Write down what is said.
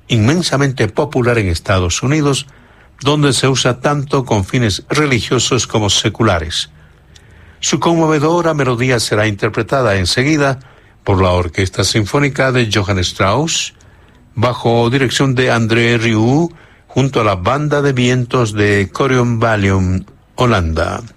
inmensamente popular en Estados Unidos, donde se usa tanto con fines religiosos como seculares. Su conmovedora melodía será interpretada enseguida por la Orquesta Sinfónica de Johann Strauss, bajo dirección de André Rieu, junto a la Banda de Vientos de Corium Balium, Holanda.